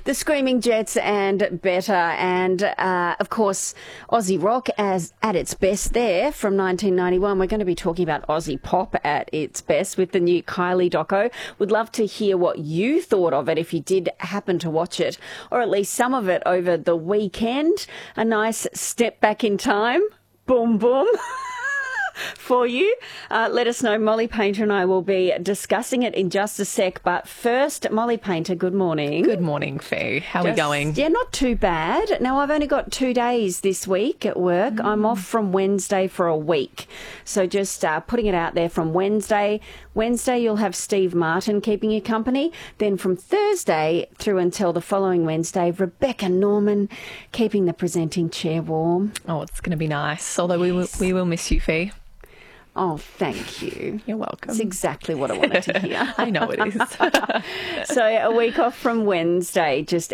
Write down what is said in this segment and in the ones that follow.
The Screaming Jets and Better, and of course Aussie rock as at its best there from 1991. We're going to be talking about Aussie pop at its best with the new Kylie doco. Would love to hear what you thought of it if you did happen to watch it, or at least some of it over the weekend. A nice step back in time. Boom, boom. For you. Let us know. Molly Painter and I will be discussing it in just a sec. But first, Molly Painter, good morning. Good morning, Fee. How are we going? Yeah, not too bad. Now, I've only got 2 days this week at work. I'm off from Wednesday for a week. So just putting it out there from Wednesday. Wednesday, you'll have Steve Martin keeping you company. Then from Thursday through until the following Wednesday, Rebecca Norman keeping the presenting chair warm. Oh, it's going to be nice. Although we will miss you, Fee. Oh, thank you. You're welcome. It's exactly what I wanted to hear. I know it is. So a week off from Wednesday, just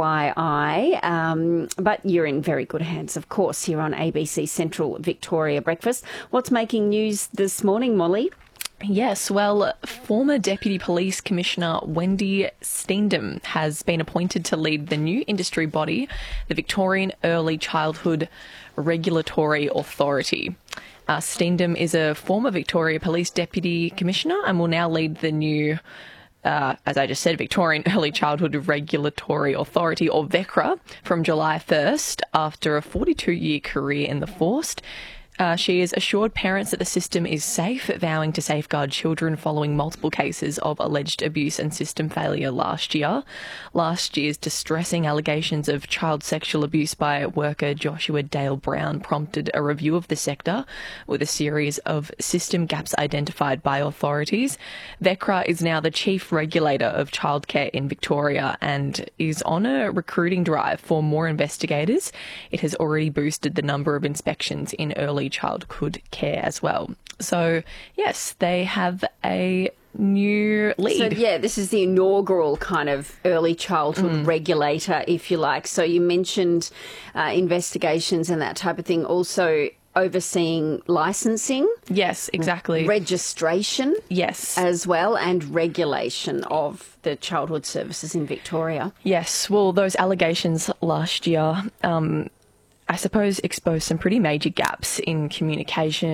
FYI. But you're in very good hands, of course, here on ABC Central Victoria Breakfast. What's making news this morning, Molly? Yes, well, former Deputy Police Commissioner Wendy Steendam has been appointed to lead the new industry body, the Victorian Early Childhood Regulatory Authority. Steendam is a former Victoria Police Deputy Commissioner and will now lead the new, as I just said, Victorian Early Childhood Regulatory Authority, or VECRA, from July 1st after a 42-year career in the force. She has assured parents that the system is safe, vowing to safeguard children following multiple cases of alleged abuse and system failure last year. Last year's distressing allegations of child sexual abuse by worker Joshua Dale Brown prompted a review of the sector with a series of system gaps identified by authorities. VECRA is now the chief regulator of childcare in Victoria and is on a recruiting drive for more investigators. It has already boosted the number of inspections in early childhood care as well. So, yes, they have a new lead. So, yeah, this is the inaugural kind of early childhood regulator, if you like. So you mentioned investigations and that type of thing, also overseeing licensing. Yes, exactly. Registration. Yes. As well, and regulation of the childhood services in Victoria. Yes, well, those allegations last year I suppose exposed some pretty major gaps in communication